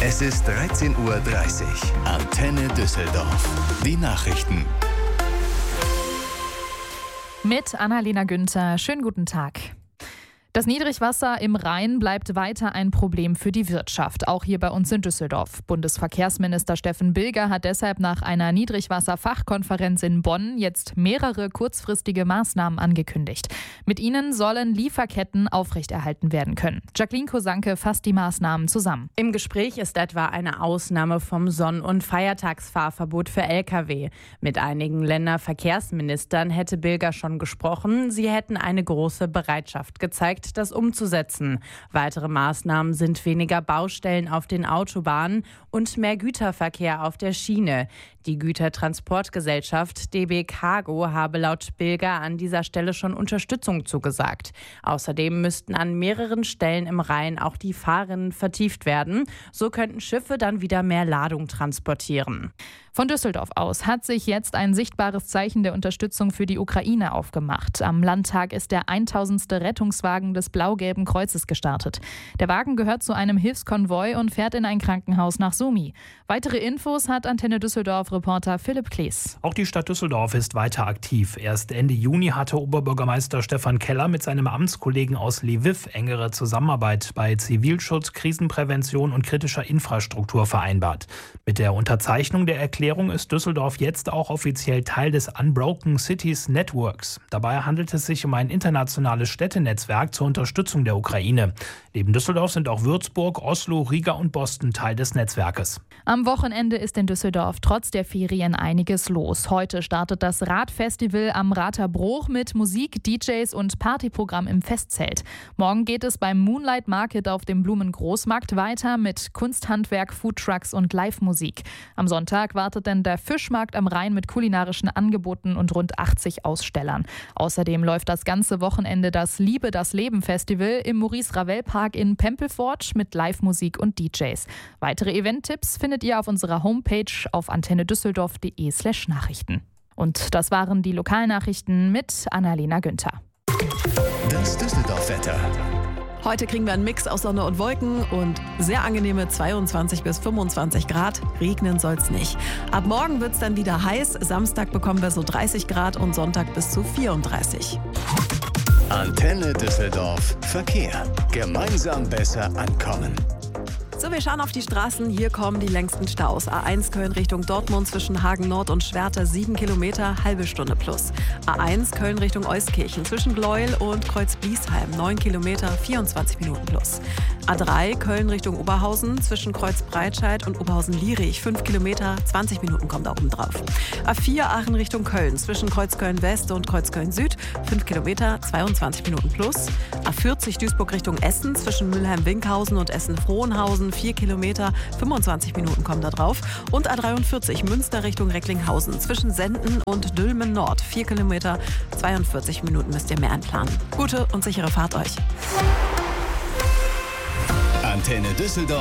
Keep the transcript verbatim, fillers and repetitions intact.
Es ist dreizehn Uhr dreißig. Antenne Düsseldorf. Die Nachrichten. Mit Annalena Günther. Schönen guten Tag. Das Niedrigwasser im Rhein bleibt weiter ein Problem für die Wirtschaft, auch hier bei uns in Düsseldorf. Bundesverkehrsminister Steffen Bilger hat deshalb nach einer Niedrigwasser-Fachkonferenz in Bonn jetzt mehrere kurzfristige Maßnahmen angekündigt. Mit ihnen sollen Lieferketten aufrechterhalten werden können. Jacqueline Kosanke fasst die Maßnahmen zusammen. Im Gespräch ist etwa eine Ausnahme vom Sonn- und Feiertagsfahrverbot für L K W. Mit einigen Länderverkehrsministern hätte Bilger schon gesprochen. Sie hätten eine große Bereitschaft gezeigt, das umzusetzen. Weitere Maßnahmen sind weniger Baustellen auf den Autobahnen und mehr Güterverkehr auf der Schiene. Die Gütertransportgesellschaft D B Cargo habe laut Bilger an dieser Stelle schon Unterstützung zugesagt. Außerdem müssten an mehreren Stellen im Rhein auch die Fahrrinnen vertieft werden. So könnten Schiffe dann wieder mehr Ladung transportieren. Von Düsseldorf aus hat sich jetzt ein sichtbares Zeichen der Unterstützung für die Ukraine aufgemacht. Am Landtag ist der tausendste Rettungswagen des Blau-Gelben Kreuzes gestartet. Der Wagen gehört zu einem Hilfskonvoi und fährt in ein Krankenhaus nach Sumy. Weitere Infos hat Antenne Düsseldorf-Reporter Philipp Klees. Auch die Stadt Düsseldorf ist weiter aktiv. Erst Ende Juni hatte Oberbürgermeister Stefan Keller mit seinem Amtskollegen aus Lviv engere Zusammenarbeit bei Zivilschutz, Krisenprävention und kritischer Infrastruktur vereinbart. Mit der Unterzeichnung der Erklärung ist Düsseldorf jetzt auch offiziell Teil des Unbroken Cities Networks. Dabei handelt es sich um ein internationales Städtenetzwerk zur Unterstützung der Ukraine. Neben Düsseldorf sind auch Würzburg, Oslo, Riga und Boston Teil des Netzwerkes. Am Wochenende ist in Düsseldorf trotz der Ferien einiges los. Heute startet das Radfestival am Raterbruch mit Musik, D Js und Partyprogramm im Festzelt. Morgen geht es beim Moonlight Market auf dem Blumengroßmarkt weiter mit Kunsthandwerk, Foodtrucks und Live-Musik. Am Sonntag wartet dann der Fischmarkt am Rhein mit kulinarischen Angeboten und rund achtzig Ausstellern. Außerdem läuft das ganze Wochenende das Liebe das Leben Festival im Maurice-Ravel-Park in Pempelfort mit Live-Musik und D Js. Weitere Event-Tipps findet ihr auf unserer Homepage auf antennedüsseldorf.de slash Nachrichten. Und das waren die Lokalnachrichten mit Annalena Günther. Das Düsseldorf-Wetter. Heute kriegen wir einen Mix aus Sonne und Wolken und sehr angenehme zweiundzwanzig bis fünfundzwanzig Grad. Regnen soll's nicht. Ab morgen wird's dann wieder heiß. Samstag bekommen wir so dreißig Grad und Sonntag bis zu vierunddreißig. Antenne Düsseldorf. Verkehr. Gemeinsam besser ankommen. So, wir schauen auf die Straßen. Hier kommen die längsten Staus. A eins Köln Richtung Dortmund zwischen Hagen Nord und Schwerte sieben Kilometer, halbe Stunde plus. A eins Köln Richtung Euskirchen zwischen Gleuel und Kreuz-Bliesheim neun Kilometer, vierundzwanzig Minuten plus. A drei Köln Richtung Oberhausen zwischen Kreuz-Breitscheid und Oberhausen-Lierich fünf Kilometer, zwanzig Minuten kommt da oben drauf. A vier Aachen Richtung Köln zwischen Kreuzköln West und Kreuzköln Süd fünf Kilometer, zweiundzwanzig Minuten plus. A vierzig Duisburg Richtung Essen zwischen Mülheim-Winkhausen und Essen-Frohnhausen vier Kilometer, fünfundzwanzig Minuten kommen da drauf. Und A dreiundvierzig Münster Richtung Recklinghausen zwischen Senden und Dülmen Nord vier Kilometer, zweiundvierzig Minuten müsst ihr mehr einplanen. Gute und sichere Fahrt euch. Antenne Düsseldorf.